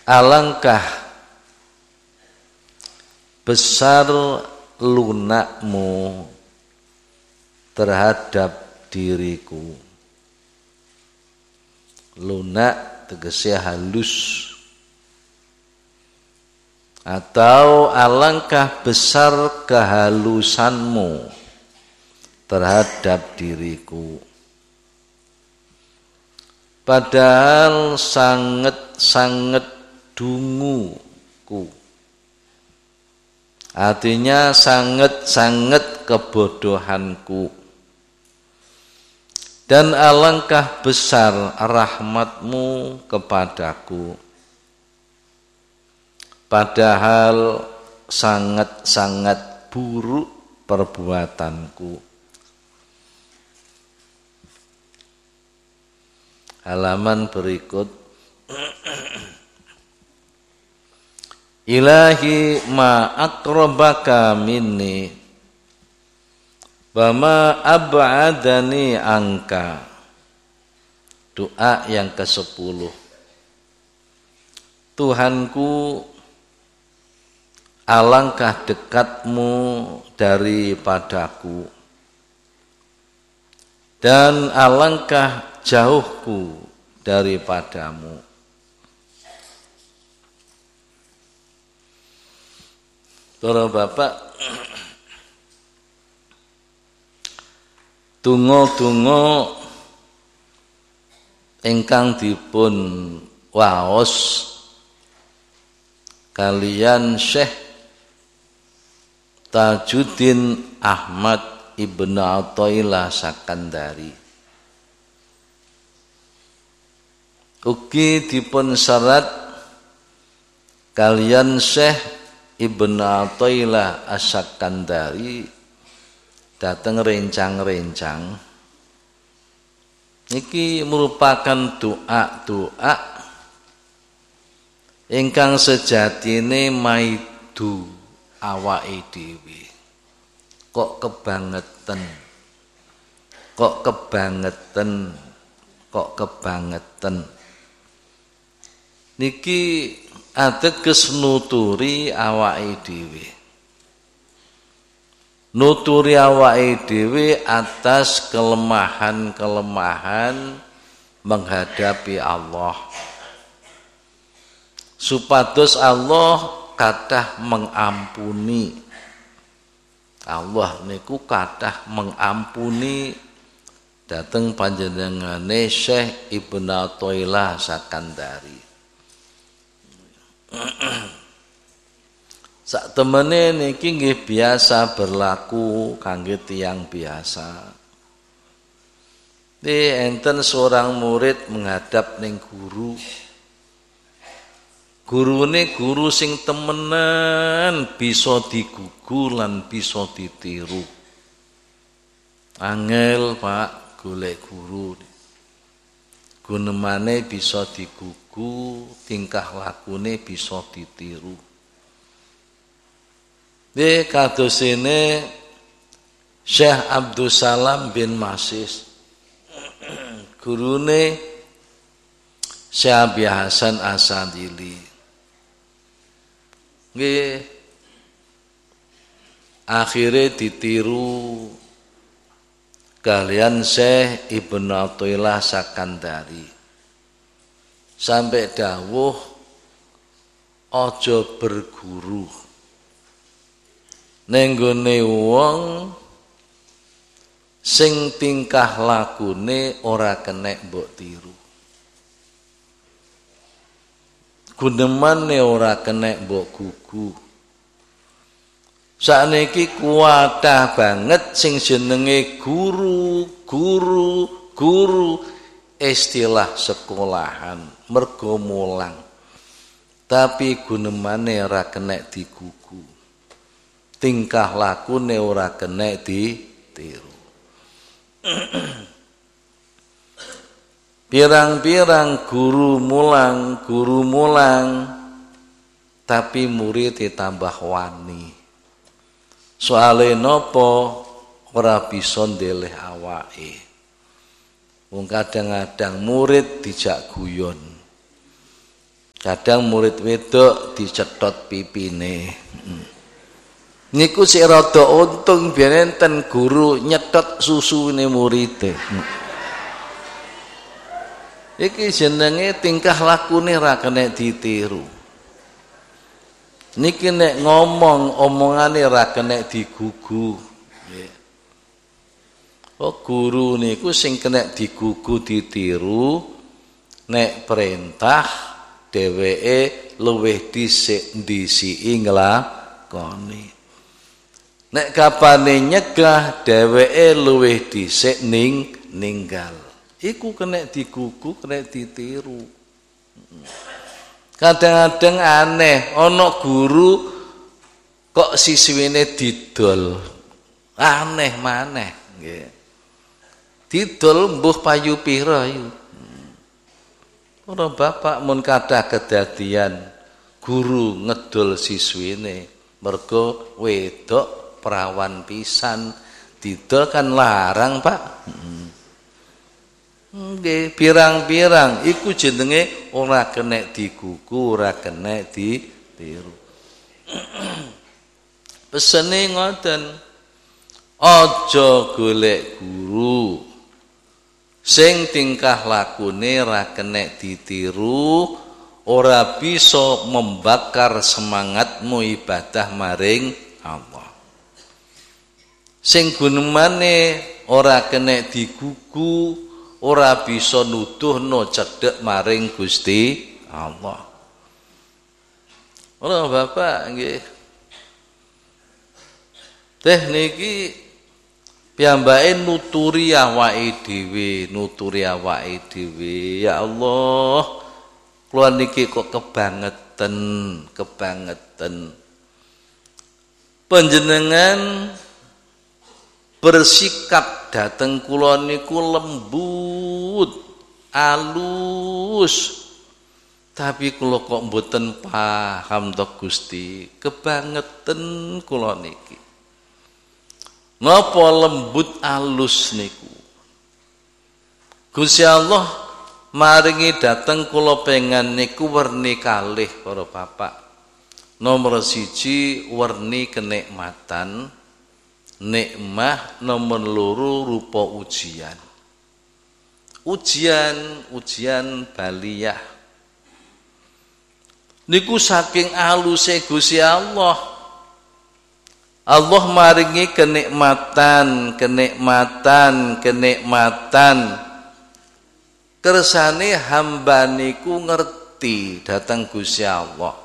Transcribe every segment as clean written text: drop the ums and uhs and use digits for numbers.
alangkah besar lunakmu terhadap diriku. Lunak tegese halus, atau alangkah besar kehalusanmu terhadap diriku. Padahal sangat dunguku. Artinya sangat kebodohanku. Dan alangkah besar rahmatmu kepadaku. Padahal sangat buruk perbuatanku. Halaman berikut. Ilahi ma akrobaka minni wa ma ab'adani angka. Doa yang ke-10. Tuhanku, alangkah dekatmu daripadaku dan alangkah jauhku daripadamu. Para bapak, donga-donga ingkang dipun waos kalian Syekh Tajuddin Ahmad Ibn Athaillah Sakandari. Ugi dipun serat kalian Syekh Ibn Athaillah As-Sakandari dateng rencang-rencang. Niki merupakan doa-doa ingkang sejatine maidu awake dhewe. Kok kebangetan. Niki ateges nuturi awake dhewe. Nuturi awake dhewe atas kelemahan-kelemahan menghadapi Allah. Supados Allah kathah mengampuni. Allah niku kathah mengampuni dhateng panjenengane Syekh Ibn Athaillah Sakandari. Sak temene niki nggih biasa berlaku kangge tiyang biasa. Enten seorang murid menghadap ning guru. Gurune guru sing temenan bisa digugu lan bisa ditiru. Angel Pak golek guru. Gunemane bisa digugu, tingkah lakune bisa ditiru. Kadosene Syekh Abdul Salam bin Masis, gurune Syekh Abi Hasan Asadili. Nggih akhire ditiru kalian Syekh Ibn Athaillah Sakandari. Sampai dawuh aja berguru ning gone wong sing tingkah lakune ora kenek mbok tiru. Gunemane ora kenek mbok gugu. Sakniki kuatah banget sing jenenge guru istilah sekolahan mergo mulang. Tapi gunemane ora kenek digugu. Tingkah lakune ora kenek ditiru. Pirang-pirang guru mulang tapi murid ditambah wani. Soale nopo ora bisa ndeleh awake. Wong kadang-kadang murid dijak guyon. Kadang murid wedok dicetot pipine. Niku sik rada untung biyen enten guru nyetot susune muride. Iki jenenge tingkah lakune ra kena ditiru. Niki nek ngomong omongane ra kena digugu. Oh guru niku sing kena digugu ditiru nek perintah dheweke luwih dhisik ndisiki nglakoni. Nek kapane nyegah dheweke luwih dhisik ninggal. Iku kena digugu, kena ditiru. Kadang-kadang aneh, ana guru kok siswine didol. Aneh maneh, nggih. Didol mbuh payu pira yu. Ora bapak mun kathah kedadian guru ngedol siswine mergo wedok perawan pisan didol kan larang, Pak. Nggih, pirang-pirang iku jenenge ora kena digugu, ora kena ditiru. Pesene ngoten. Aja golek guru sing tingkah lakune ra kena ditiru, ora bisa membakar semangatmu ibadah maring Allah. Sing gunemane ora kena digugu, ora bisa nuduhno cedhek maring Gusti Allah. Ora Bapak nggih. Teh niki piyambake nuturi awake dhewe, ya Allah. Kula niki kok kebangetan. Panjenengan bersikap dateng kula niku lembut, alus. Tapi kula kok mboten paham to Gusti, kebangetan kula niki. Napa lembut alus niku? Gusti Allah maringi dateng kula pengen niku werni kalih para bapak. Nomor 1 werni kenikmatan, nikmah. Nomor 2 rupa ujian. Ujian baliyah. Niku saking aluse Gusti Allah. Allah maringi kenikmatan. Kersane hamba niku ngerti datang Gusti Allah.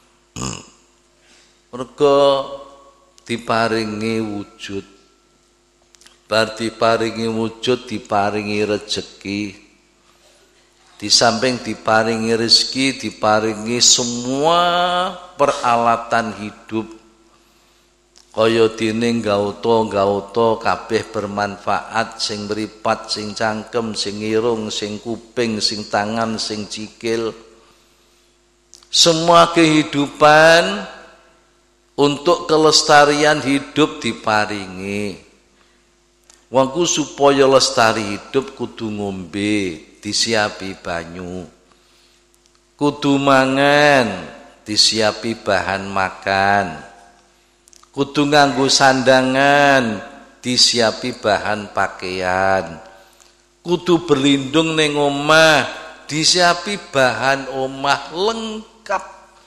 Mergo diparingi wujud. Bar diparingi wujud diparingi rejeki. Di samping diparingi rezeki, diparingi semua peralatan hidup. Kaya dene gauta kabeh bermanfaat, sing mripat, sing cangkem, sing irung, sing kuping, sing tangan, sing cikil. Semua kehidupan untuk kelestarian hidup diparingi. Wangku supaya lestari hidup kudu ngombe, disiapi banyu. Kudu mangan, disiapi bahan makan. Kudu nganggo sandangan, disiapi bahan pakaian. Kudu berlindung ning omah, disiapi bahan omah lengkap.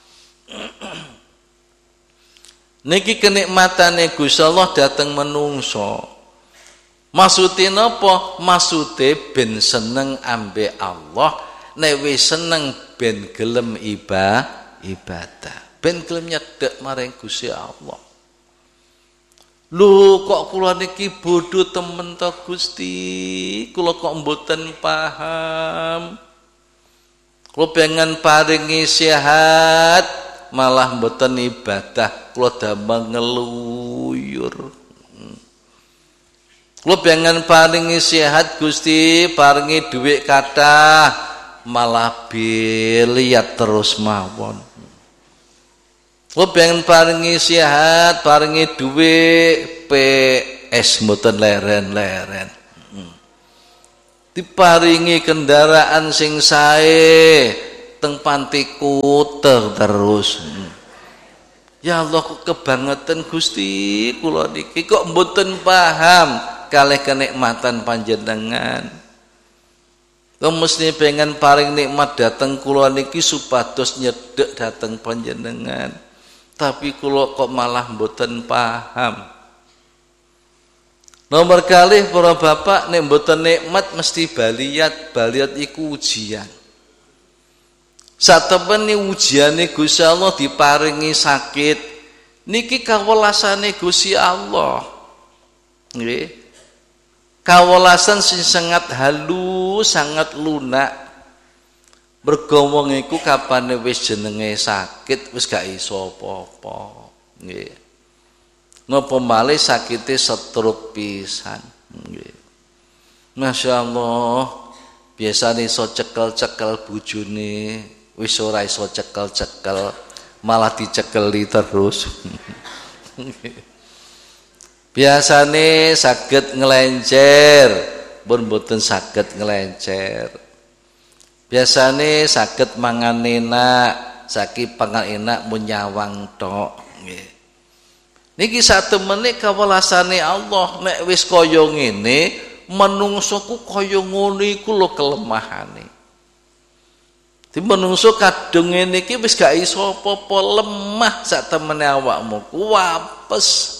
Niki kenikmatane Gusti Allah dateng menungso. Maksude napa? Maksude ben seneng ambek Allah, nek wis seneng ben gelem ibadah. Ben gelem nyedhek maring Gusti Allah. Lho kok kula niki bodho temen to Gusti, kula kok mboten paham. Kula pengen paringi sehat, malah mboten ibadah, kula damel ngeluyur. Kula pengen paringi sehat Gusti, paringi dhuwit kathah, malah biliat terus mawon. Kula pengen paringi sehat, paringi dhuwit PS mboten leren-leren. Diparingi kendaraan sing sae, teng panti kuter terus. Ya Allah kok kebangetan Gusti kula niki kok mboten paham kalih kenikmatan panjenengan. Kok mesti pengen paring nikmat dateng kula niki supados nyedhek dateng panjenengan. Tapi kula kok malah mboten paham. Nomor kalih para bapak nek mboten nikmat mesti baliat iku ujian. Satemene ujiane Gusti Allah diparingi sakit niki kawelasane Gusti Allah. Nggih. Kawelasan sing sangat halus, sangat lunak. Mergo wong iku kapane wis jenenge sakit wis gak iso apa-apa. Nggih. Napa malih sakite stroke pisan. Nggih. Masyaallah. Biasane iso cekel-cekel bojone wis ora iso cekel-cekel malah dicekeli terus. Biasane saged nglencer pun mboten saged nglencer. Biasane saged mangan enak, saiki pangan enak mun nyawang tok nggih. Niki satemene kawelasane Allah nek wis kaya ngene menungso ku kaya ngono iku lho kelemahane. Di menungso kadung ngene iki wis gak iso apa-apa, lemah sak temene awakmu ku wapes.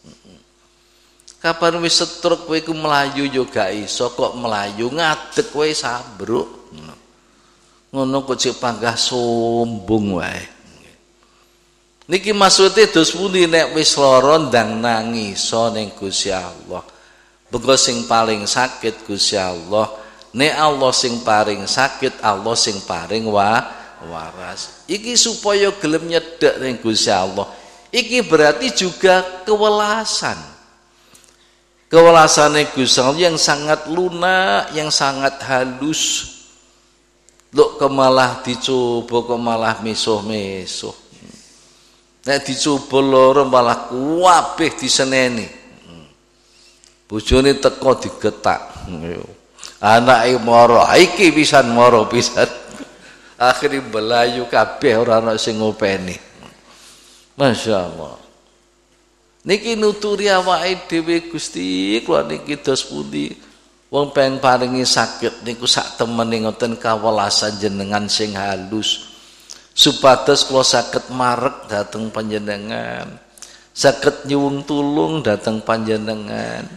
Kapan wis setruk kowe iku mlayu yo gak iso kok mlayu ngadeg kowe sabruk. Ngono kok cek panggah sombong wae. Niki maksude dos pundi nek wis lara ndang nangiso ning Gusti Allah. Mergo sing paling sakit Gusti Allah. Nek Allah sing paring sakit, Allah sing paring waras. Iki supaya gelem nyedhek ning Gusti Allah. Iki berarti juga kewelasan. Kewelasane Gusti Allah yang sangat lunak, yang sangat halus. Lho kemalah dicoba kok malah misuh-misuh. Nek dicoba loro malah kabeh diseneni. Bojone teko digetak. Anake moro, iki pisan moro pisan. Akhire belayu kabeh ora ana sing ngopeni. Masyaallah. Niki nuturi awake dhewe Gusti, kula niki dos pundi. Wong pengen paringi sakit niku sak temene ngoten kawelasan jenengan sing halus. Supados kula saged marek dhateng panjenengan. Saged nyuwun tulung dhateng panjenengan.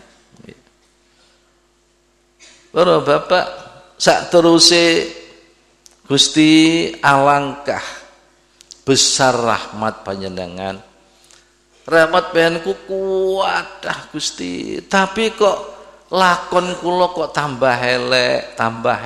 Para bapak sak teruse Gusti alangkah besar rahmat panjenengan. Rahmat panjenengan kuwadah Gusti, tapi kok lakon kula kok tambah elek.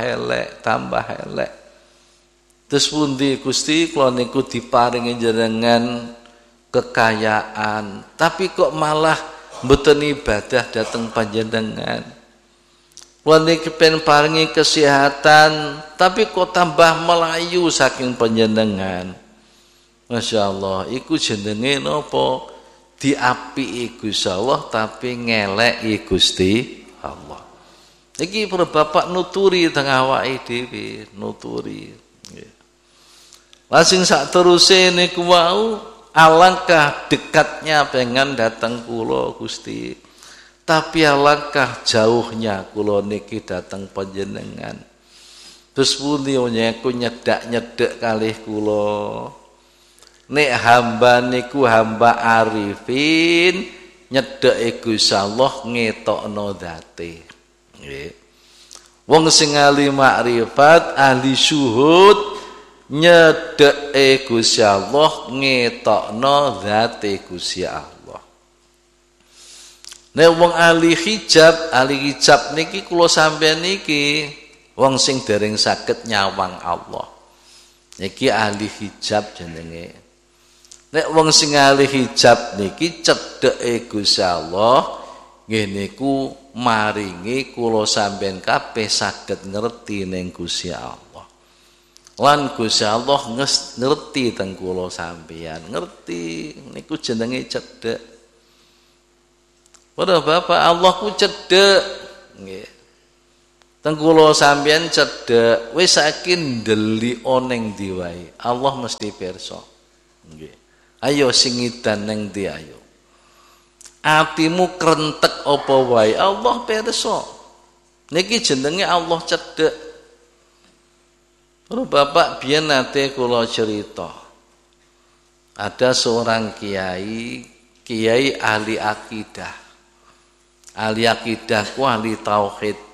Terus pundi Gusti kula niku diparingi jenengan kekayaan, tapi kok malah mboten ibadah dhateng panjenengan. Wani kepen paringi kesehatan, tapi kok tambah melayu saking panjenengan. Masya Allah, iku jenenge napa? Diapiki Gusti Allah tapi ngeleki Gusti Allah. Iki para bapak nuturi teng awake dhewe, nuturi. Lasing sak teruse niku wau alangkah dekatnya pengen datang kula Gusti. Tapi alangkah jauhnya kula niki datang panjenengan. Terus pundi nyeku nyedak-nyedek kalih kula. Nek hamba niku hamba arifin nyedeke Gusti Allah ngetokno dzate. Nggih. Wong sing ahli makrifat, ahli syuhud nyedeke Gusti Allah ngetokno dzate Gusti Allah. Nek wong ahli hijab niki kula sampeyan niki wong sing dereng saged nyawang Allah. Niki ahli hijab jenenge. Nek wong sing ahli hijab niki cedheke Gusti Allah nggih niku maringi kula sampeyan kabeh saged ngerti ning Gusti Allah. Lan Gusti Allah ngerti teng kula sampeyan, ngerti niku jenenge cedhek. Para bapak Allah ku cedhek nggih. Tengkulo sampeyan cedhek, wis saiki ndeli oneng ndi wae. Allah mesti pirsa. Nggih. Ayo sing ngidan ning ndi ayo. Atimu krentek apa wae, Allah pirsa. Niki jenenge Allah cedhek. Terus Bapak biyen nate kula cerita. Ada seorang kiai ahli akidah. Ahli akidah ku ahli tauhid.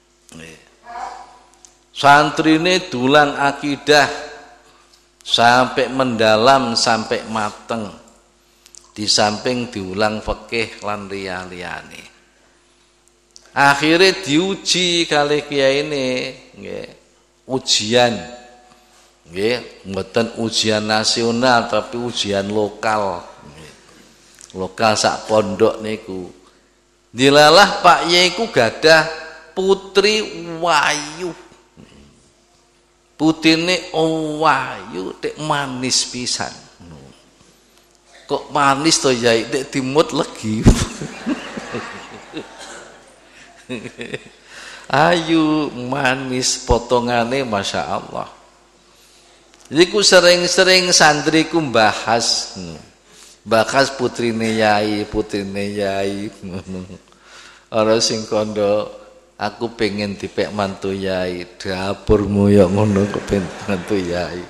Santrine dulang akidah sampai mendalam sampai mateng, di samping diulang fikih lan liya-liyane. Akhirnya diuji kali kiai ini, ujian, mboten ujian nasional tapi ujian lokal, lokal sak pondok niku. Dilalah Pak Yai ku gadah putri wayu, putrine wayu tek manis pisan. Kok manis to Yai, tek dimut legi. Ayu manis potongane Masya Allah. Jadi ku sering-sering santriku bahas putrine Yai. Ora sing kondo aku pengen dipek mantu Yai, dapurmu ya ngono kepen mantu Yai.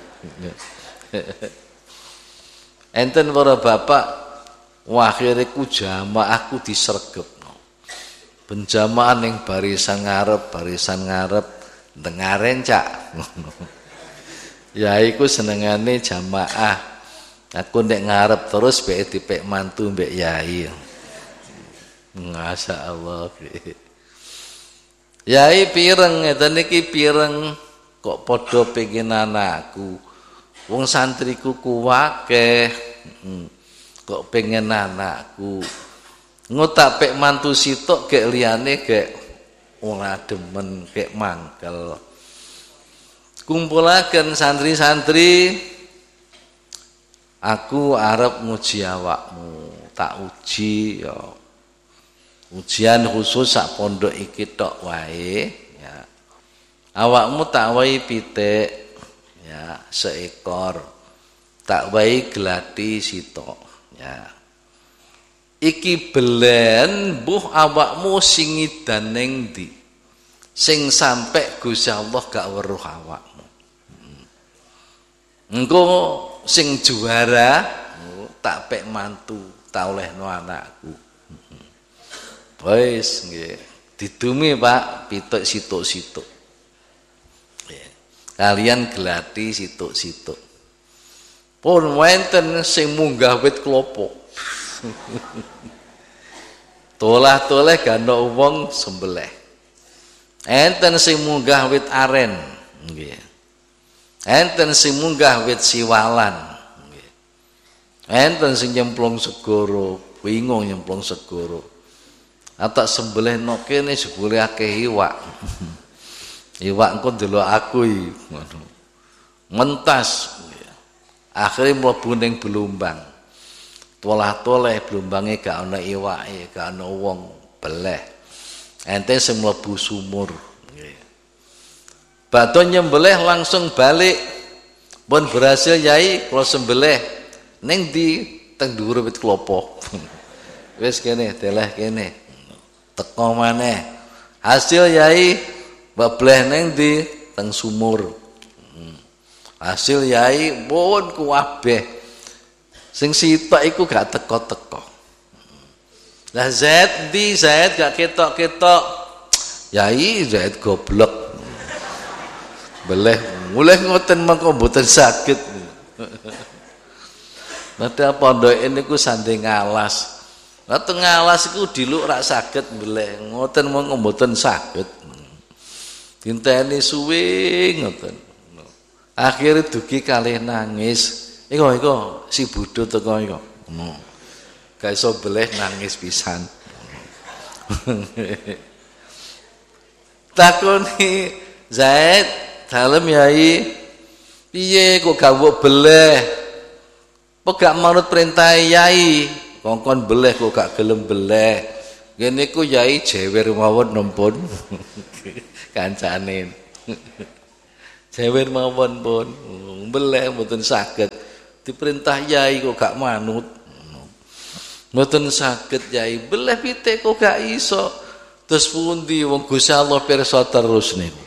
Enten para bapak, akhire ku jamaah aku disergepno. Benjamaah ning barisan ngarep dengaren cak. Yai ku senengane jamaah. Aku nek ngarep terus mbek dipek mantu mbek Yai. Masya Allah. Yai pireng ngeten iki pireng kok padha pengen anakku. Wong santriku kuwakeh. Kok pengen anakku. Ngotak pek mantu sitok gek liyane gek ora demen gek mangkel. Kumpulaken santri-santri, aku arep nguji awakmu, tak uji ya. Ujian khusus sak pondok iki tok wae ya. Awakmu tak wae pitik ya seekor. Tak wae glati sitok ya. Iki belen buh awakmu sing ngidan ning ndi. Sing sampe Gusti Allah gak weruh awakmu. Engko sing juara tak pek mantu, tak olehno anakku. Wis nggih, didumi Pak, pituk situk-situk. Kalian gelati situk-situk. Pun wonten sing munggah wit klopo. Tolah-toleh gandok wong sembelih. Enten sing munggah wit aren, nggih. Enten sing munggah wit siwalan, nggih. Enten sing nyemplung segoro, bingung nyemplung segoro. Atak sembelih no kene jebule akeh iwak. Iwak engko ndelok aku iki ngono. Mentas. Akhire mlebu ning belumbang. Tolah-toleh belumbange gak ana iwake, gak ana wong beleh. Ente sing mlebu sumur. Badhe nyembelih langsung balik. Pun berhasil Yai kula sembelih ning ndi teng dhuwur wit klopo. Wis kene, deleh kene. Teko maneh. Hasil Yai bableh ning ndi teng sumur. Hasil Yai pun kuwabeh. Sing sitok iku gak teko-teko. Lah Zaid ndi Zaid gak ketok-ketok. Yai Zaid goblok. Beleh mulih ngoten mengko mboten saged. Padha pondoke niku sanding alas. Lah teng alas iku diluk rak saged beleh. Ngoten mengko mboten saged. Dinteni suwe ngoten. Akhire dugi kalih nangis. Iko si budut teko iko. Gak iso beleh nangis pisan. Takoni Zaid, dalem Yai, piye kok gak mbok beleh? Kok gak manut perintah Yai? Kongkon beleh kok gak gelem beleh. Ngene ku Yai jewer mawon nempun. kancane. Jewer mawon pun, mbeleh mboten saged. Diperintah yai kok gak manut. Mboten saged yai, beleh pitik kok gak iso. Terus pundi wong Gusti Allah pirsa terus niku.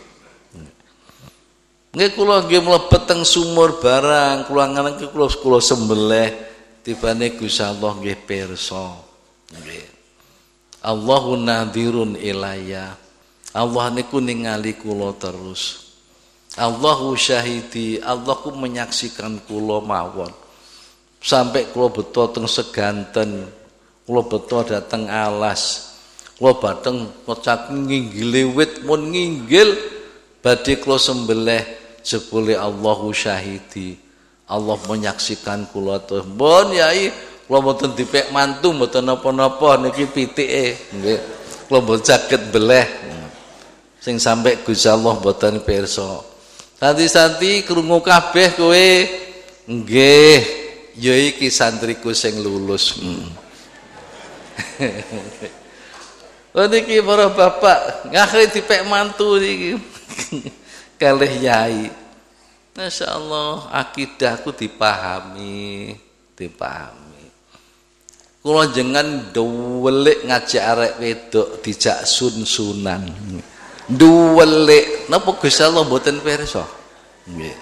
Nggih kula nggih mlebet teng sumur barang, kula ngangen kula sembelih tibane Gusti Allah nggih pirsa. Nggih. Allahu nadhirun ilayya. Allah niku ningali kula terus. Allahu syahidi, Allah ku menyaksikan kula mawon. Sampai kula beto teng seganten, kula beto dateng alas. Kula bateng ngecak nginggile wit mun nginggil badhe kula sembelih. Jebule Allahu syahidi, Allah menyaksikan kula tuh. Mbon yai, kula mboten dipek mantu mboten napa-napa niki pitike nggih. Kula mboten saged beleh. Sing sampe Gusti Allah mboten pirsa. Santi-santi krungu kabeh kowe. Nggih, ya iki santriku sing lulus. Oh niki para bapak, ngakhire dipek mantu niki. Kalih yai. Masya Allah, akidahku dipahami. Kula jenengan duwelik ngajak arek wedok dijak sun-sunan. Duwelik, napa Gusti Allah mboten pirsa? Nggih.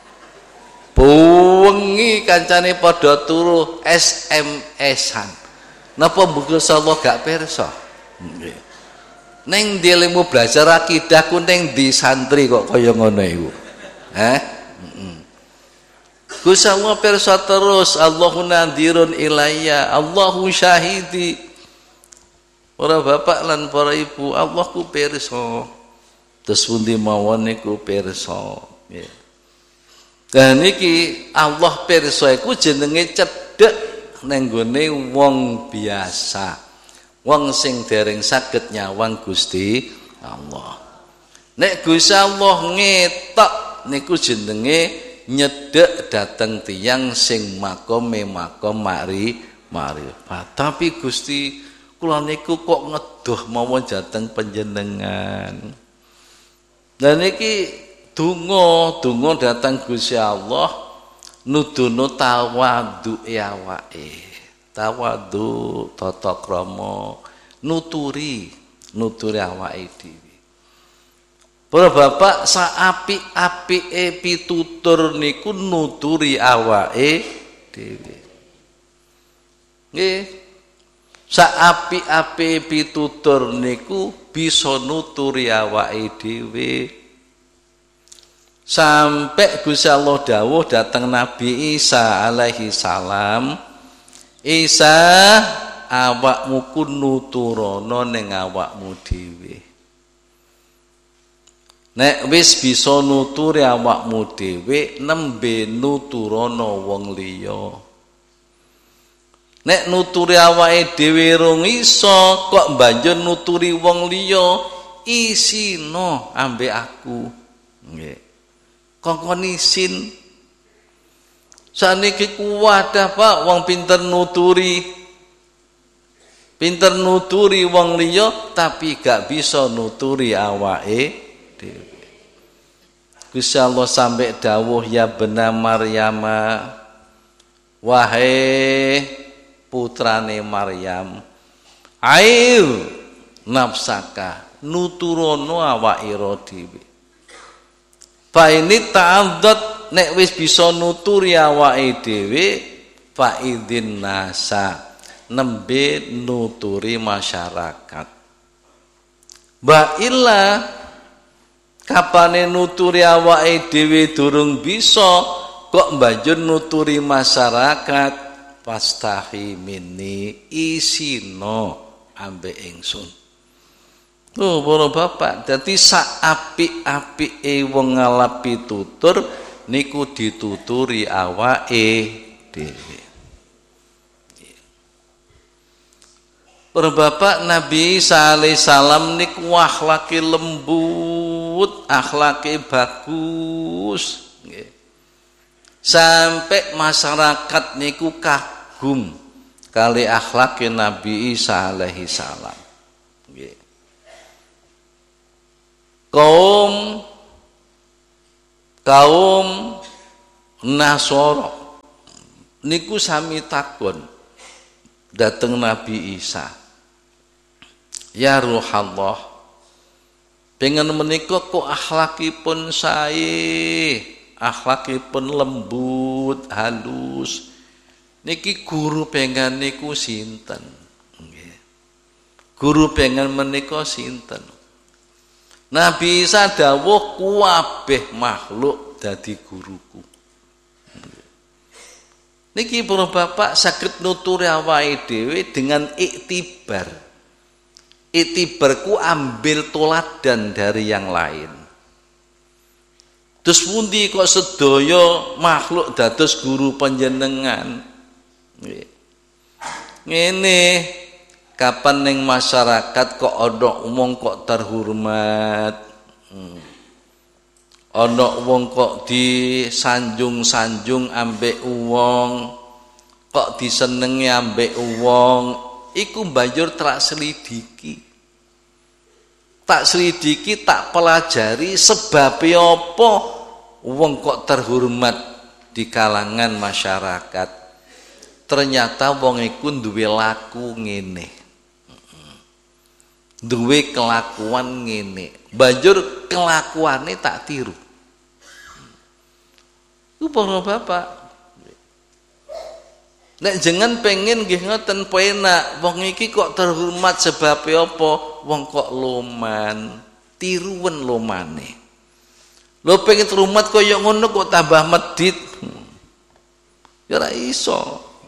Bengi kancane padha turu SMS-an. Napa Gusti Allah gak pirsa? Nggih. Neng dilemu belajar akidah ku neng di santri kok kaya ngono iku. Gusti Allah pirsa terus, Allahu nadhirun ilayya, Allahu syahidi. Para bapak lan para ibu, Allah ku pirsa. Terus pundi mawon niku pirsa. Nggih. Dan niki Allah pirsa iku jenenge cedhek neng gone wong biasa. Wong sing dereng saged nyawang Gusti Allah. Nek Gusti Allah ngetok niku jenenge nyedhek dateng tiyang sing makome makom marifat. Tapi Gusti kula niku kok ngedoh mawon dhateng panjenengan. Dan niki donga dateng Gusti Allah nuduno tawadhuke awake. Tawadhu tata krama nuturi awake dhewe. Para bapak saapik-apike pitutur niku nuturi awake dhewe. Nggih. Saapik-apike pitutur niku bisa nuturi awake dhewe. Sampai Gusti Allah dawuh dateng Nabi Isa alaihi salam, Isa awakmu ku nuturana ning awakmu dhewe. Nek wis bisa nuturi awakmu dhewe, nembe nuturana wong liya. Nek nuturi awake dhewe rung iso, kok banjur nuturi wong liya, isina ambek aku. Nggih. Kongkon isin. Saniki kuwadah Pak wong pinter nuturi wong liya tapi gak bisa nuturi awake dhewe. Gusti Allah sampai dawuh ya bena Maryam, wahai putrane Maryam, air nafsaka nuturono awake dhewe. Fa ini ta'adzat nek wis bisa nuturi awake dhewe fa idzin nasa nembe nuturi masyarakat. Ba illa kapane nuturi awake dhewe durung bisa kok banjur nuturi masyarakat, pastahi minni isino ambek ingsun. Oh para bapak, dadi sak apik-apike wong ngalapi tutur niku dituturi awake dhewe. Para bapak, Nabi Isa alaihi salam niku akhlake lembut, akhlake bagus nggih. Sampai masyarakat niku kagum kali akhlake Nabi Isa alaihi salam. Nggih. kaum Nasara niku sami takon dateng Nabi Isa, ya Ruhallah, pengen menika kok akhlakipun sae, akhlakipun lembut, halus. Niki guru pengen niku sinten? Nggih. Guru pengen menika sinten? Nabi Isa dawuh kuwabeh makhluk dadi guruku. Niki para bapak saged nuturi awake dhewe dengan iktibar. Iktibarku ambil toladan dari yang lain. Terus pundi kok sedaya makhluk dados guru panjenengan? Ngene, kapan ning masyarakat kok ana wong kok terhormat? Ana wong kok disanjung-sanjung ambek wong, kok disenengi ambek wong, iku banjur tak selidiki. Tak selidiki, tak pelajari sebabe apa wong kok terhormat di kalangan masyarakat. Ternyata wong iku duwe laku ngene. Duwe kelakuan ngene. Banjur kelakuane tak tiru. Ku para bapak, nek jenengan pengen nggih ngoten penak, wong iki kok terhormat sebab apa? Wong kok loman, tiruwen lomane. Lho pengen terhormat kaya ngono kok tambah medit. Ya ora iso.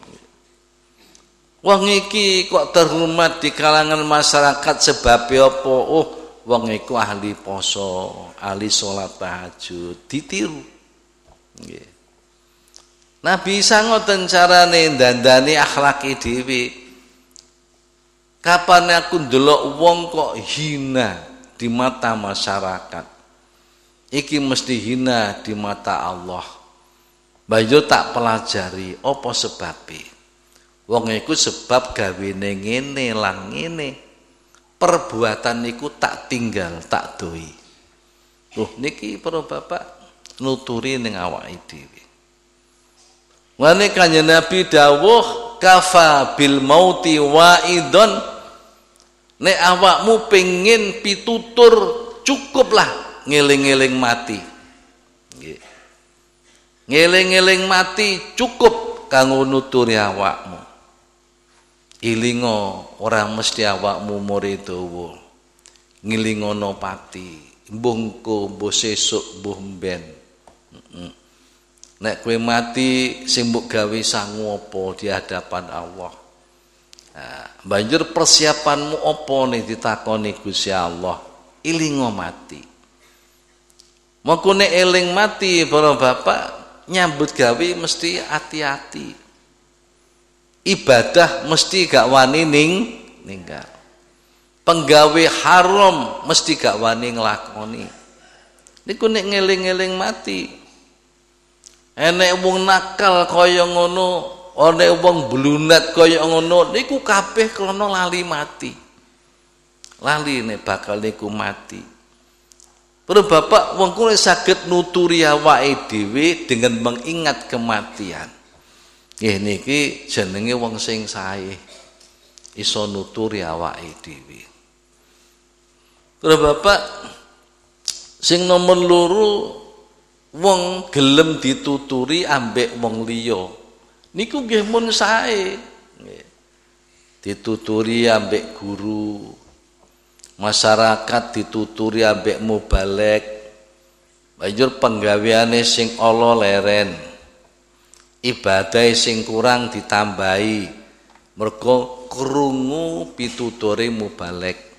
Wong iki kok terhormat di kalangan masyarakat sebab apa? Oh, wong iku ahli poso, ahli salat tahajud, ditiru. Nggih. Nabi Isa ngoten carane ndandani akhlake dhewe. Kapan aku ndelok wong kok hina di mata masyarakat, iki mesti hina di mata Allah. Banjur tak pelajari apa sebabe. Wong iku sebab gawene ngene lan ngene. Perbuatan niku tak tinggal, tak doi. Niki para bapak nuturi ning awake dhewe. Ngene Kanjeng Nabi dawuh kafa bil mauti waidon, nek awakmu pengin pitutur cukuplah ngeling-eling mati. Nggih. Ngeling-eling mati cukup kanggo nuturi awakmu. Ilingo ora mesti awakmu umure dawa. Ngilingono pati, mbuh engko, mbuh sesuk, mbuh mben. Nek kowe mati sing mbok gawe sangu apa di hadapan Allah. Nah, banjur persiapanmu apa nih ditakoni Gusti Allah? Ilingo mati. Mengko nek eling mati para bapak nyambut gawe mesti hati-hati. Ibadah mesti gak wani ninggal. Penggawe haram mesti gak wani nglakoni. Niku nek ngeling-eling mati. Enek wong nakal kaya ngono, ana wong blunat kaya ngono, niku kabeh krana lali mati. Lali nek bakal niku mati. Para bapak wong kuwi saged nuturi awake dhewe dengan mengingat kematian. Nggih niki jenenge wong sing sae. Iso nuturi awake dhewe. Para bapak sing nomor loro, wong gelem dituturi ambek wong liya niku nggih mun sae. Dituturi ambek guru, masyarakat dituturi ambek mubalek, banjur penggaweane sing ala leren, ibadah sing kurang ditambahi mergo krungu pituturi mubalek.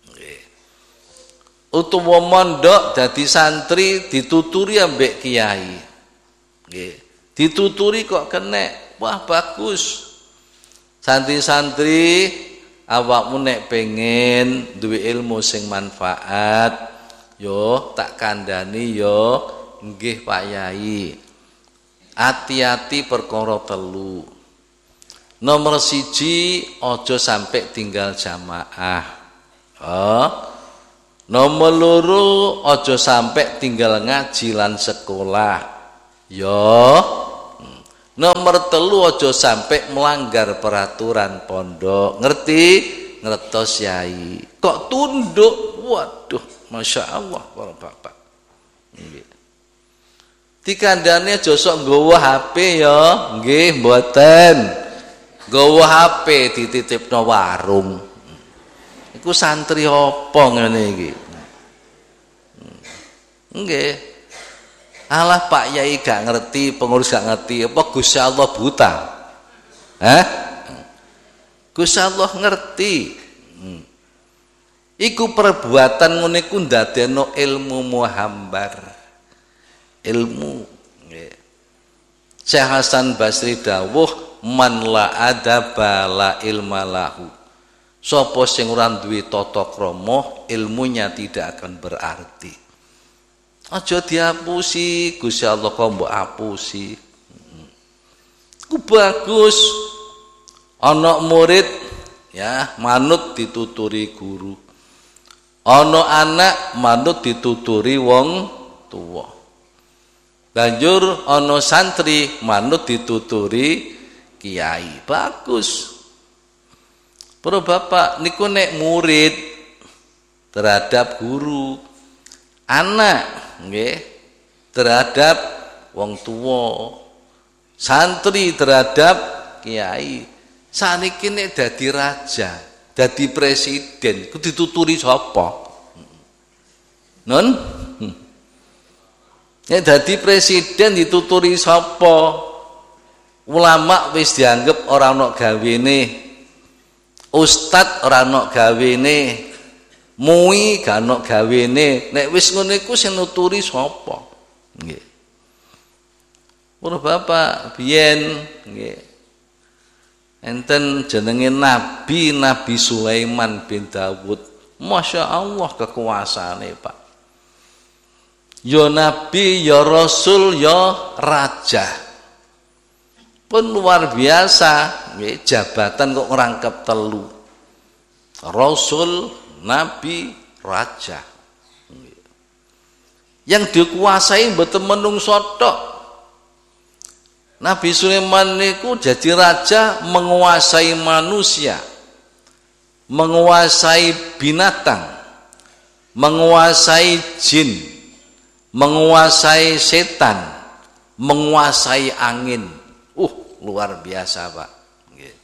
Utawa mondok dadi santri dituturi ambek kiai. Nggih. Dituturi kok kenek. Wah bagus. Santri-santri awakmu nek pengen duwe ilmu sing manfaat, yo tak kandhani yo nggih Pak Yai. Hati-hati perkara telu. Nomor 1 aja sampai tinggal jamaah. Nomor loro aja sampai tinggal ngaji lan sekolah. Yo. Nomor telu aja sampai melanggar peraturan pondok. Ngerti? Ngertos yai. Kok tunduk? Waduh, Masya Allah para bapak. Nggih. Dikandane aja sok nggawa HP ya. Nggih, mboten. Nggawa HP dititipno warung. Iku santri apa ngene iki? Nggih. Alah Pak Yai gak ngerti, pengurus gak ngerti, apa Gusti Allah buta? Hah? Gusti Allah ngerti. Iku perbuatan ngono iku ndadekno ilmu muhambar. Ilmu nggih. Syekh Hasan Basri dawuh man la adaba la ilma lahu. Sapa sing ora duwe tata krama, ilmunya tidak akan berarti. Aja diapusi, Gusti Allah kok mbok apusi. Ku bagus. Ana murid ya, manut dituturi guru. Ana anak manut dituturi wong tuwa. Banjur ana santri manut dituturi kiai. Bagus. Para bapak niku nek murid terhadap guru, anak nggih terhadap wong tuwa, santri terhadap kiai. Saniki nek dadi raja, dadi presiden, ku dituturi sapa? Nun? Nek dadi presiden dituturi sapa? Ulama wis dianggap ora ana gawene. Ustad ora ana gawene, MUI gak ana gawene. Nek wis ngono iku sing nuturi sapa? Nggih. Para bapak biyen nggih. Enten jenenge Nabi Sulaiman bin Dawud. Masya Allah kekuasaane, Pak. Ya nabi, ya rasul, ya raja. Pun luar biasa, nggih, jabatan kok ngrangkep telu. Rasul, nabi, raja. Yang dikuasai mboten menungso tok. Nabi Sulaiman niku jadi raja, menguasai manusia, menguasai binatang, menguasai jin, menguasai setan, menguasai angin. Luar biasa, Pak. Nggih.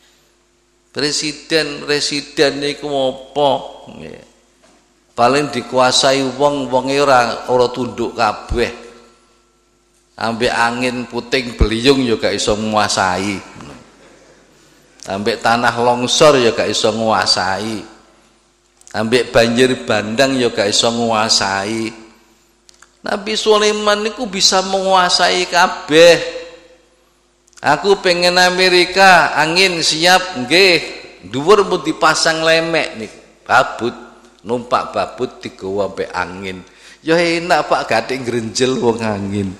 Presiden niku apa? Nggih. Paling dikuasai wong-wonge ora tunduk kabeh. Ambek angin puting beliung ya gak iso nguasai. Ambek tanah longsor ya gak iso nguasai. Ambek banjir bandang ya gak iso nguasai. Nabi Sulaiman niku bisa menguasai kabeh. Aku pengen Amerika, angin siap, nggih. Dhuwur mau dipasang lemek nih, babut, numpak babut digawa sampai angin. Ya enak Pak, gading grenjel wong angin.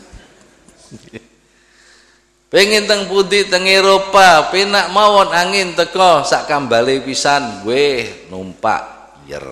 Pengen teng pundi teng Eropa, penak mawon angin teko sak kambale pisan, weh numpak yer.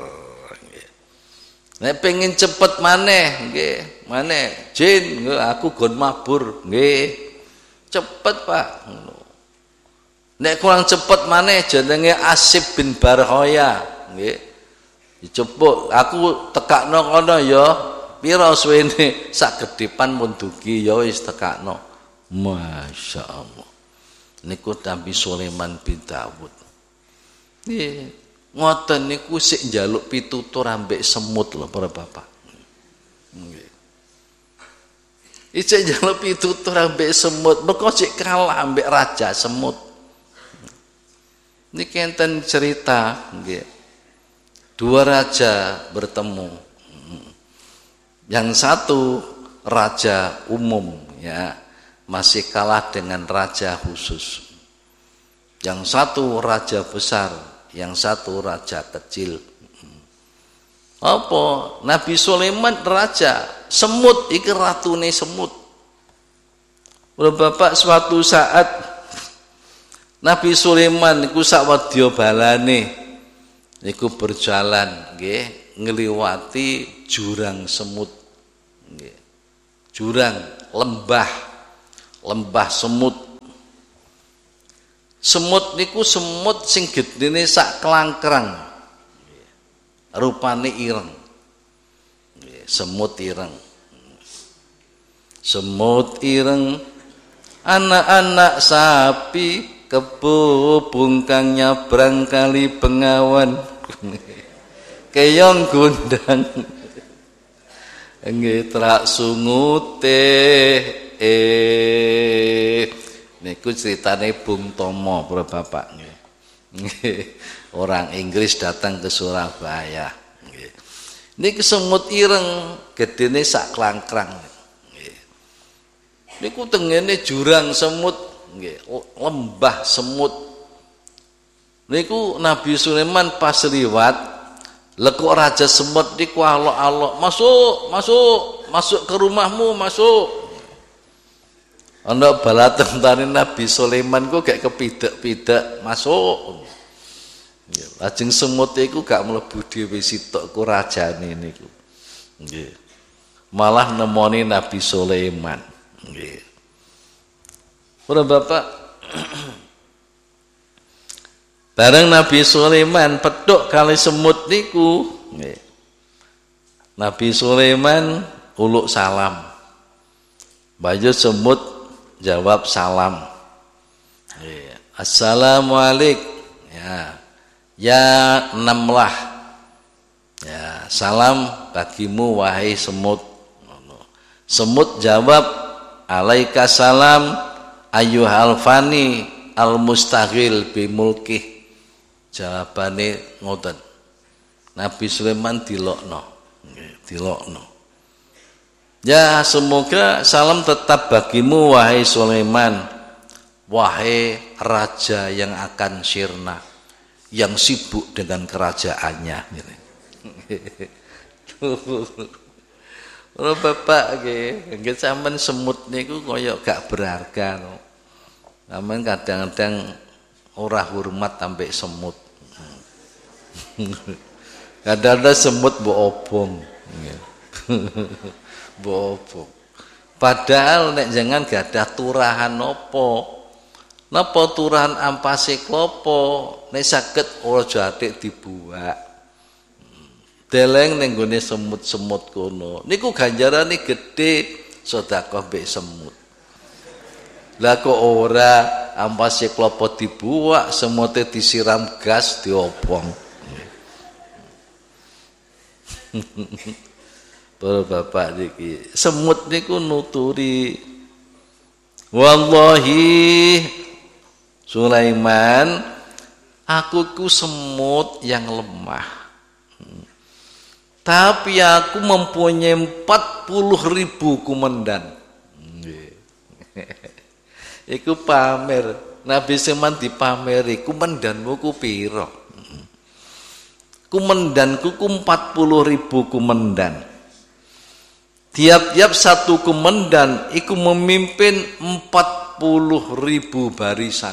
Nek pengen cepet maneh, nggih, maneh jin, aku gon mabur, nggih. Cepet Pak. Nek kurang cepet maneh jenenge Asib bin Barhoya, nggih. Dicepuk, aku tekakno kono ya. Pira suwene sak gedepan mun dugi ya wis tekakno. Masya Allah. Niku Nabi Sulaiman bin Dawud. Nggih, ngoten niku sik njaluk pitutur ambek semut lho para bapak. Nggih. Ijek njaluk pitutur ambek semut, mergo sik kalah ambek raja semut. Niki enten cerita nggih. Dua raja bertemu. Yang satu raja umum ya, masih kalah dengan raja khusus. Yang satu raja besar, yang satu raja kecil. Apa? Nabi Sulaiman raja, semut iki ratune semut. Bapak suatu saat Nabi Sulaiman niku sak wadya balane niku berjalan nggih ngliwati jurang semut. Nggih. Jurang, lembah semut. Semut niku semut sing gedene sak kelangkrang. Rupane ireng. Semut ireng. Semut ireng, anak-anak sapi kebo bungkang nyabrang kali Bengawan. Keyong gondang nggih trak sungute niku ceritane Bung Tomo para bapak nggih. Orang Inggris datang ke Surabaya nggih. Niki semut ireng gedene sak klangkrang nggih. Niku tengene jurang semut nggih, lembah semut. Niku Nabi Sulaiman pas liwat lekuk raja semut niku alok-alok, masuk ke rumahmu, masuk. Ana bala tentane Nabi Sulaiman ku gak kepidek-pidek masuk. Lajeng semut iku gak mlebu dhewe sitok ku rajane niku. Nggih. Malah nemoni Nabi Sulaiman. Nggih. Para bapak bareng Nabi Sulaiman petuk kali semut niku, nggih. Nabi Sulaiman uluk salam. Baju semut jawab salam. Assalamualaikum. Ya namlah. Ya, salam bagimu wahai semut. Semut jawab alaika salam ayyuhal fani al mustaghil bi mulkih. Jawabane ngoten. Nabi Sulaiman dilokno. Dilokno. Ya semoga salam tetap bagimu wahai Sulaiman, wahai raja yang akan sirna, yang sibuk dengan kerajaannya. Ora bapak nggih sampean semut niku kaya gak berharga no. Sampeyan kadang-kadang ora hormat sampai semut. Kadang-kadang semut mbok obong. Bobo. Padahal nek jangan gadah turahan napa turahan ampase klopo nek saged aja atik dibuak. Deleng ning gone semut-semut kono. Niku ganjarane gedhe sedekah mbek semut. Lah kok ora ampase klopo dibuak, semute disiram gas diobong. Para bapak niki semut niku nuturi wallahi Sulaiman aku ku semut yang lemah tapi aku mempunyai 40.000 komandan. Iku pamer Nabi Sulaiman dipameri komandanmu ku pira. Komandanku ku 40.000 komandan. Tiap-tiap satu komandan iku memimpin 40.000 barisan.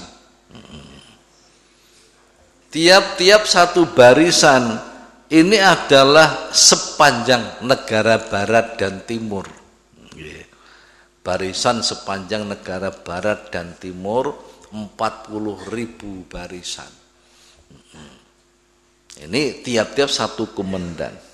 Tiap-tiap satu barisan ini adalah sepanjang negara barat dan timur. Barisan sepanjang negara barat dan timur 40.000 barisan. Ini tiap-tiap satu komandan.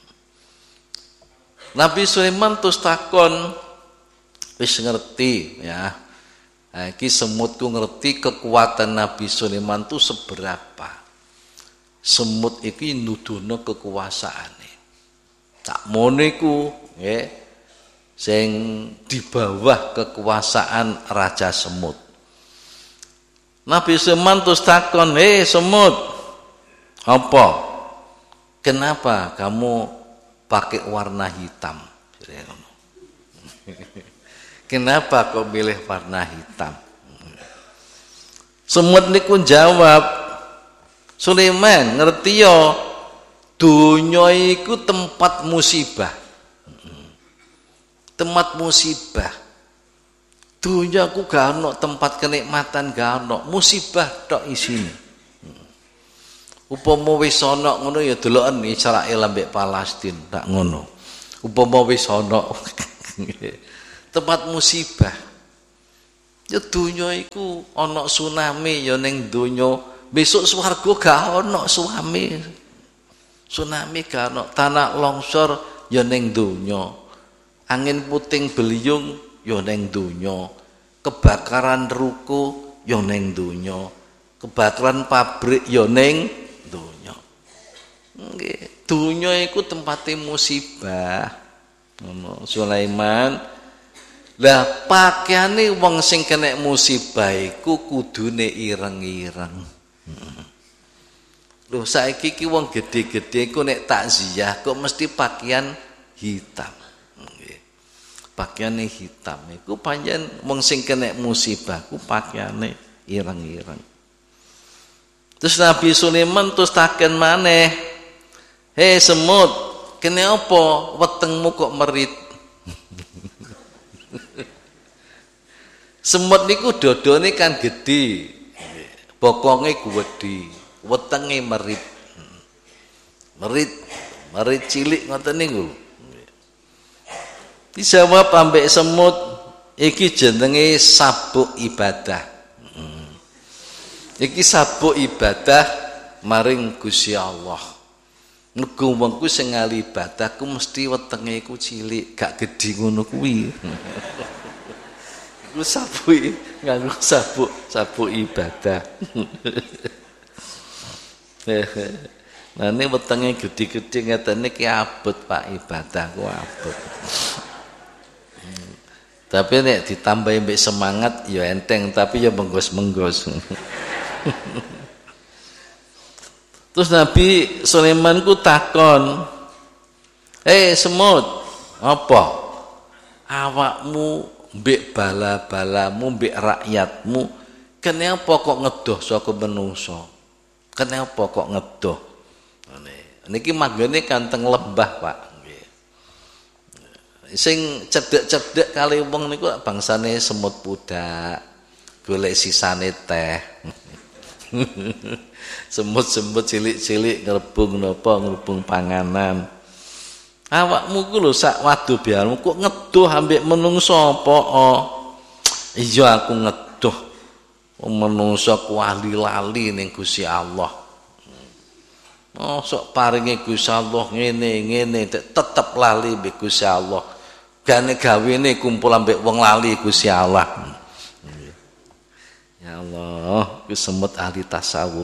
Nabi Sulaiman terus takon wis ngerti ya. Nah, iki semutku ngerti kekuatan Nabi Sulaiman itu seberapa. Semut iki nuduhno kekuasaane. Tak moniku nggih sing di bawah kekuasaan Raja Semut. Nabi Sulaiman terus takon, semut, apa? Kenapa kamu pakai warna hitam? Kenapa kau pilih warna hitam? Semut niku jawab, Sulaiman ngerti yo dunya iku tempat musibah. Tempat musibah. Dunya ku gak ono tempat kenikmatan, gak ono musibah tok isine. Upama wis ana ngono ya deloken Israil ambek Palestina tak ngono. Upama wis ana tempat musibah. Ya donya iku ana tsunami ya ning donya, besok swarga gak ana tsunami. Tsunami gak ana, tanah longsor ya ning donya. Angin puting beliung ya ning donya. Kebakaran ruko ya ning donya. Kebakaran pabrik ya ning donya. Nggih, donya iku tempate musibah. Ngono Sulaiman. Lah pakaiane wong sing kena musibah iku kudune ireng-ireng. Lho saiki ki wong gedhe-gedhe ku nek takziah kok mesti pakaian hitam. Nggih. Pakaiane hitam iku pancen wong sing kena musibah ku pakaiane ireng-ireng. Terus Nabi Sulaiman terus taken maneh. Hei semut, kene apa wetengmu kok merit? Semut niku dodone kan gedhe. Bokonge gedhe, wetenge merit. Merit cilik ngoten niku. Dijawab ambek semut, iki jenenge sabuk ibadah. Iki sabuk ibadah maring Gusti Allah. Mergo wong ku sing ngali ibadah ku mesti wetenge iku cilik, gak gedhi ngono kuwi. Iku sabuk nganggo sabuk ibadah. Nah ini wetenge gedhi-gedhi ngeten iki abot Pak, ibadah ku abot. Tapi nek ditambahi mbek semangat ya enteng, tapi ya menggos-menggos. Terus Nabi Sulaiman ku takon, semut, apa awakmu mbek bala-balamu mbek rakyatmu kenapa kok ngedoh saka menungso? Kenapa kok ngedoh? Niki manggone kanteng lembah, Pak. Sing cedek-cedek kali wong niku bangsane semut pudak, golek sisane teh. Semut-semut cilik-cilik ngerebung napa, ngerebung panganan. Awakmu ku lho sak wadu biarmu kok ngedoh ambek menungso apa? Iya aku ngedoh. Menungso ku lali ning Gusti Allah. Sok paringe Gusti Allah ngene tetep lali mbek Gusti Allah. Gane gawene kumpul ambek wong lali Gusti Allah. Ya Allah, ku semut ahli tasawuf.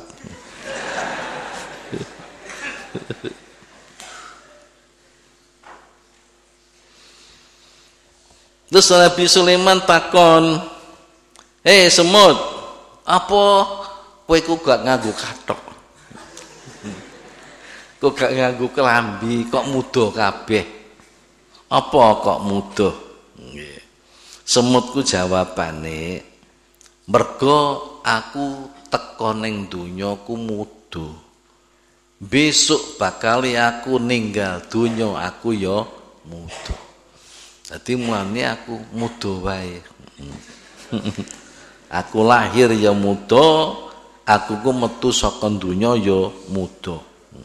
Terus Nabi Sulaiman takon, semut, apa kowe ku gak nganggo kathok? Kok gak nganggo kelambi, kok mudo kabeh? Apa kok mudo? Nggih. Semutku jawabane, mergo aku teko ning donya ku mudo. Besok bakal aku ninggal donya aku ya mudo. Dadi mulane aku mudo wae. Aku lahir ya mudo, aku ku metu saka donya ya mudo.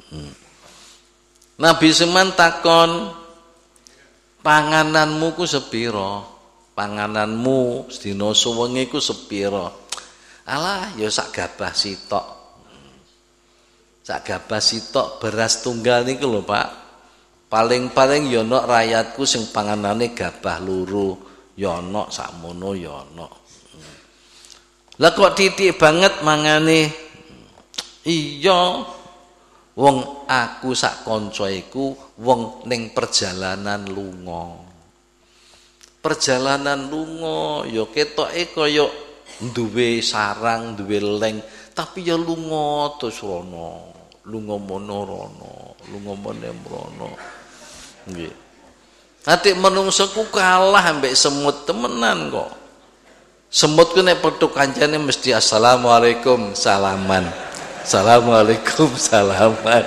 Nabi Sulaiman takon, pangananmu ku sepira? Pangananmu sedina suwengi ku sepira? Alah ya sak gabah sitok. Sak gabah sitok beras tunggal niku lho, Pak. Paling-paling ya ana rakyatku sing panganane gabah loro, ya ana sakmono ya ana. Lah kok titik banget mangane? Iya. Wong aku sak kanca iku wong ning perjalanan lunga. Perjalanan lunga ya ketoke kaya duwe sarang, duwe leng, tapi ya lunga terus rono. Lunga mono rono, lunga meneh rono. Nggih. Ati menungsoku kalah ambek semut temenan kok. Semut ku nek petuk kancane mesti assalamualaikum, salaman. Assalamualaikum, salaman.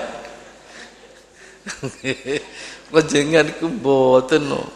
Panjenengan iku mboten no.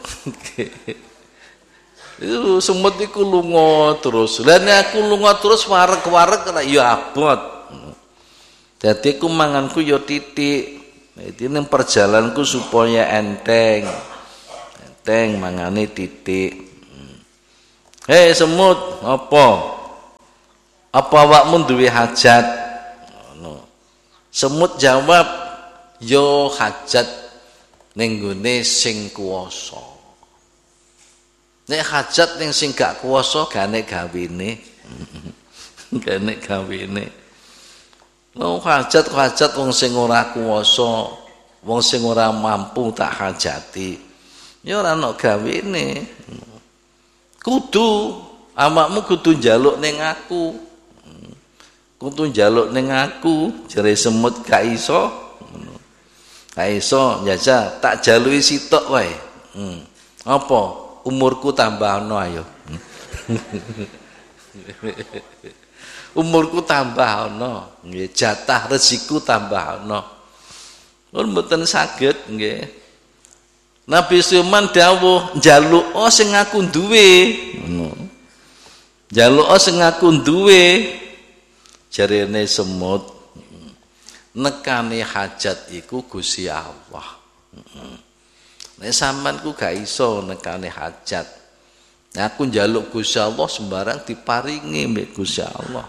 Itu semut iku lunga terus. Lah nek aku lunga terus wareg-wareg kena ya abot. Dadi ku manganku ya titik. Dadi ning perjalananku supaya enteng. Enteng mangane titik. Hei semut, apa? Apa awakmu duwe hajat? Ngono. Semut jawab, yo hajat ning gone sing kuwasa. Nek hajat ning sing gak kuwasa gane gawene. Gane gawene. Mau hajat wong sing ora kuwasa, wong sing ora mampu tak hajati. Ya ora ana gawene. Kudu awakmu kudu njaluk ning aku. Kudu njaluk ning aku, jere semut gak iso. Gak iso njajal tak jaluki sitok wae. Apa? Umurku tambah ono ayo. Umurku tambah ono, nggih, jatah rezekiku tambah ono. Mun mboten saged nggih. Nabi Sulaiman dawuh, njaluk sing aku duwe. Ngono. Njaluk sing aku duwe. Jarene semut, nekane hajat iku Gusti Allah. Nek sampean ku gak iso nekane hajat. Nah, aku njaluk Gusti Allah sembarang diparingi mbek Gusti Allah.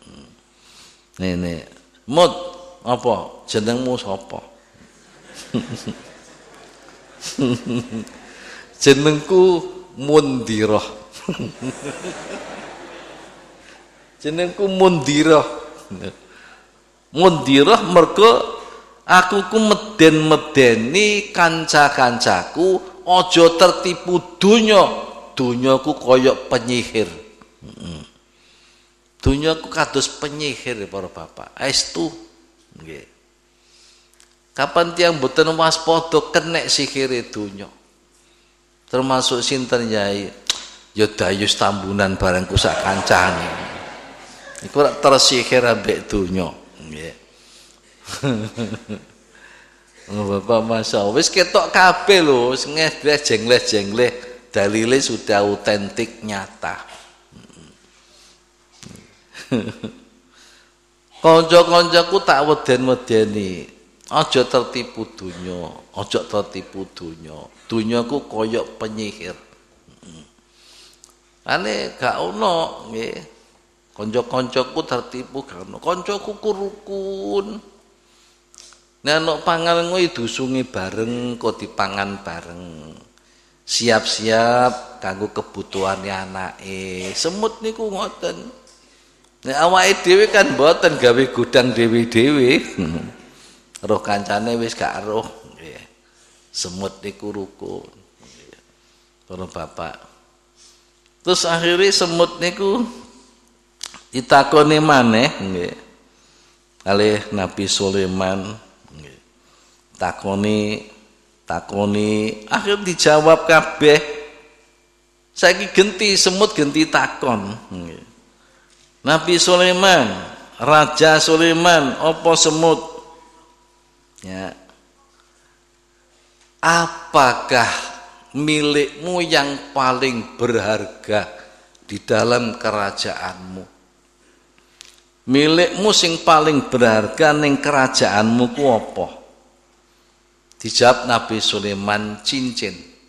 Nek mut apa jenengmu sapa? Jenengku Mundirah. Jenengku Mundirah. Mundirah mergo aku ku meden-medeni kanca-kancaku aja tertipu donya. Donyaku koyok penyihir. Donyaku kados penyihir para bapak. Aestu nggih. Kapan tiyang boten waspada kenek sihire donya. Termasuk sinten Yai? Ya Dayus Tambunan barangku sak kancane. Iku rak tersihir ambek donya. Nggih. Bapak Masya Allah, wis ketok kabeh lho, sing jengleh-jengleh dalile sudah autentik nyata. Kanca-kancaku tak weden-wedeni, aja tertipu donya, aja tertipu donya. Donyaku koyok penyihir. Ane gak ono nggih. Kanca-kancaku tertipu gak ono. Kancaku rukun. Nek ana panganan kuwi dusungi bareng, kok dipangan bareng. Siap-siap kanggo kebutuhane anake. Semut niku ngoten. Nek awake dhewe kan mboten gawe gudang dhewe-dhewe. Roh kancane wis gak roh. Semut niku rukun. Para bapak. Terus akhirnya semut niku ditakoni maneh nggih. Kalih Nabi Sulaiman takoni akhir dijawab kabeh. Saiki genti semut genti takon. Nabi Sulaiman, Raja Sulaiman, apa semut? Ya. Apakah milikmu yang paling berharga di dalam kerajaanmu? Milikmu sing paling berharga ning kerajaanmu ku apa? Dijawab Nabi Sulaiman, cincin.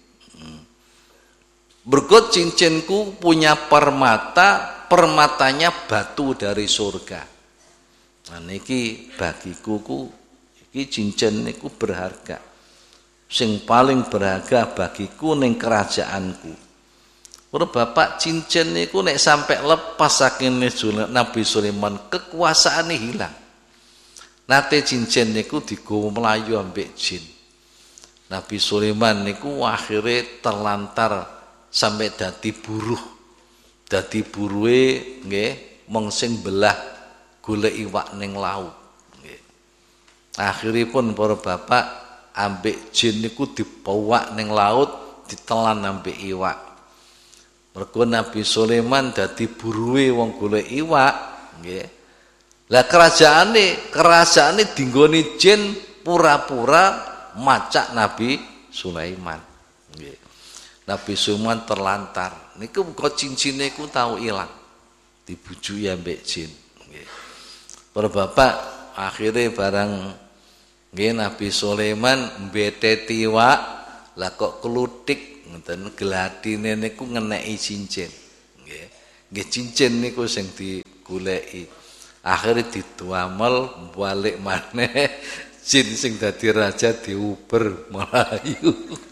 Berikut cincinku punya permata, permatanya batu dari surga. Nah niki bagiku iki cincin niku berharga. Sing paling berharga bagiku ning kerajaanku. Ora bapak cincin niku nek sampai lepas saking Nabi Sulaiman kekuasaane hilang. Nate cincin niku digawa melayu ambek jin. Nabi Sulaiman niku akhirnya terlantar sampai dadi buruh. Dadi buruhe nggih mung sing belah golek iwak ning laut nggih. Akhiripun para bapak ambek jin niku dibawak ning laut ditelan ambek iwak. Mergo Nabi Sulaiman dadi buruhe wong golek iwak nggih. Lah kerajaane dinggoni jin pura-pura macak Nabi Sulaiman. Nggih. Nabi Sulaiman terlantar. Niku kok cincine ku tau ilang. Dibujuki ambek jin. Nggih. Para bapak akhirnya barang nggih Nabi Sulaiman mbeteti wak lah kok kluthik ngoten geladine niku ngeneki cincin nggih. Nggih cincin niku sing digoleki. Akhirnya didamel balik maneh jin sing dadi raja diuber Melayu.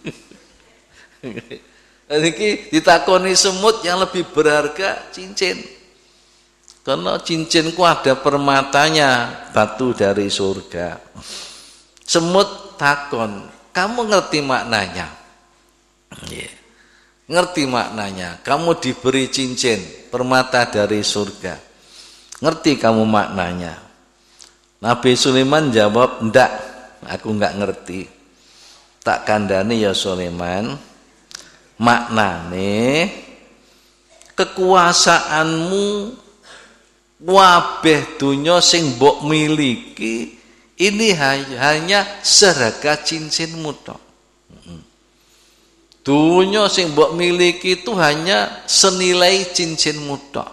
Niki ditakoni semut yang lebih berharga cincin. Karena cincinku ada permatanya, batu dari surga. Semut takon, kamu ngerti maknanya? Yeah. Ngerti maknanya. Kamu diberi cincin, permata dari surga. Ngerti kamu maknanya? Nabi Sulaiman jawab, ndak, aku nggak ngerti. Tak kandani ya Sulaiman, maknane kekuasaanmu wabeh dunya sing mbok miliki ini hanya seharga cincinmu tok. Dunya sing mbok miliki itu hanya senilai cincinmu tok.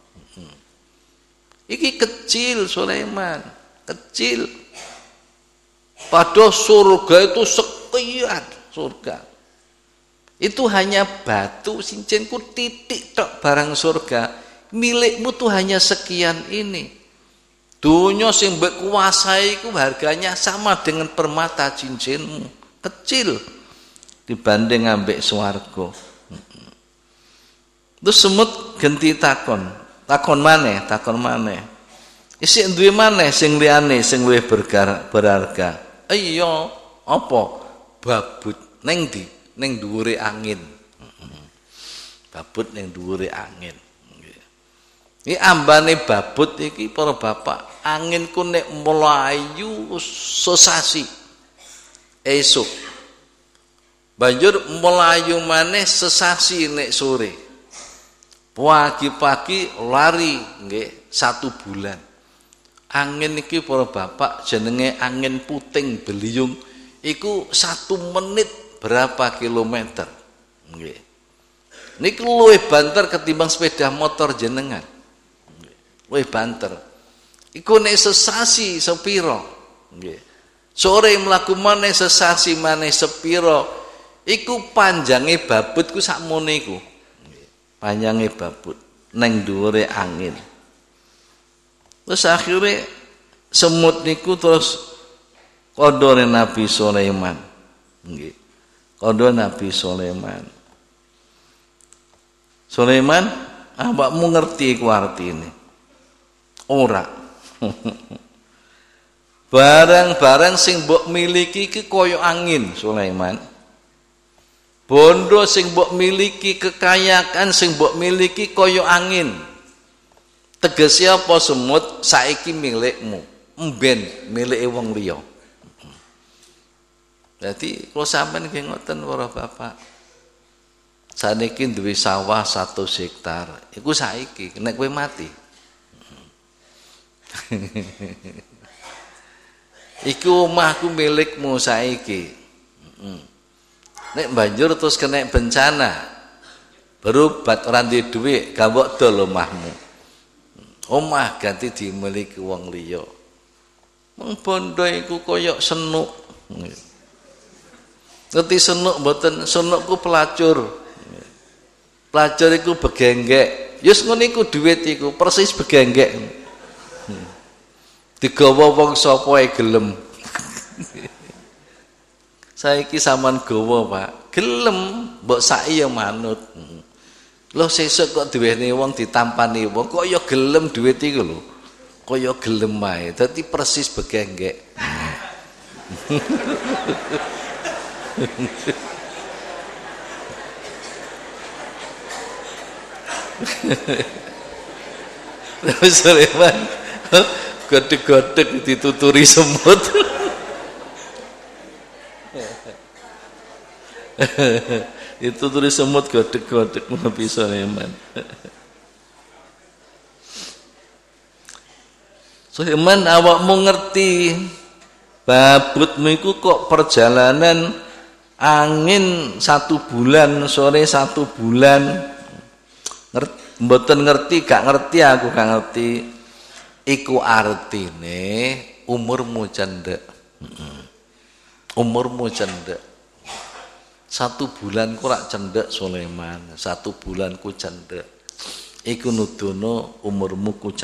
Iki kecil Sulaiman, kecil. Padahal surga itu sekian surga. Itu hanya batu, cincinku titik tok barang surga. Milikmu tuh hanya sekian ini. Dunia sing mbok kuasai iku harganya sama dengan permata cincinmu. Kecil dibanding ambek swarga. Terus semut ganti takon. Takon maneh. Isih duwe maneh sing liyane sing luwih berharga. Iya, apa? Babut ning ndi? Ning dhuwure angin. Babut ning dhuwure angin. Iki ambane babut iki para bapak, angin ku nek mlayu sesasi esuk. Banjur mlayu maneh sesasi nek sore. Pagi-pagi lari nggih 1 bulan. Angin iki para bapak jenenge angin puting beliung iku 1 menit berapa kilometer nggih. Niki luwih banter ketimbang sepeda motor jenengan. Luwih banter. Iku nek sesasi sepiro nggih. Sore mlaku maneh sesasi maneh sepiro iku panjange babut ku sakmene iku. Panjange babut neng dhuwure angin. Terus akhirnya semut niku terus kodone Nabi Sulaiman. Nggih. Kodho Nabi Sulaiman. Sulaiman, awakmu ngerti iku artine? Ora. Barang-barang sing mbok miliki iki kaya angin, Sulaiman. Bondo sing mbok miliki, kekayaan sing mbok miliki kaya angin. Tegese apa semut saiki milikmu, mben milike wong liya. Jadi kalau sampean nggih ngoten para bapak. Saniki duwe sawah 100 hektar, iku saiki nek kowe mati. Iku omahku milikmu saiki. Nek banjur terus kena bencana, berobat ora duwe dhuwit, gawok dol omahmu. Omah ganti dimiliki wong liya. Wong bondo iku kaya senuk. Ngerti senuk mboten? Senukku pelacur. Pelacur iku begenggek. Yus ngono iku dhuwit iku persis begenggek. Digawa wong sapa ae gelem. Saiki sampean gawa, Pak. Gelem, mbok saki ya manut. Lho sesuk kok duwene wong ditampani wong kok ya gelem dhuwit iku lho. Kaya gelem ae. Dadi persis begenggek. Sulaiman godheg-godheg dituturi semut. Dituturi semut godheg-godheg Nabi Sulaiman. Sulaiman, awakmu ngerti babutmu iku kok perjalanan angin 1 bulan, sore 1 bulan. Mboten ngerti, gak ngerti aku gak ngerti. Iku artine umurmu cendek. Umurmu cendek. 1 bulan ku rak cendek Sulaiman, 1 bulan ku cendek. Iku nudono umurmu ku cendek.